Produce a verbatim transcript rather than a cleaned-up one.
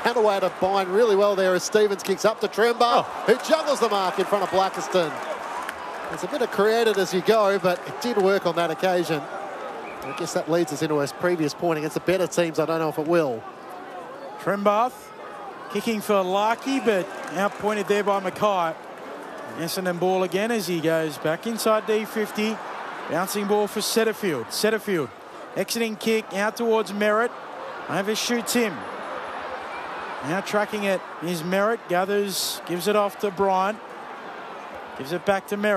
ran away to bind really well there as Stevens kicks up to Tremba, oh. who juggles the mark in front of Blackiston. It's a bit of created as you go, but it did work on that occasion. I guess that leads us into his previous point against the better teams. I don't know if it will. Trembath kicking for Larkey, but outpointed there by Mackay. Essendon ball again as he goes back inside D fifty. Bouncing ball for Setterfield. Setterfield exiting kick out towards Merritt. Overshoots him. Now tracking it is Merritt. Gathers, gives it off to Bryant. Gives it back to Merritt.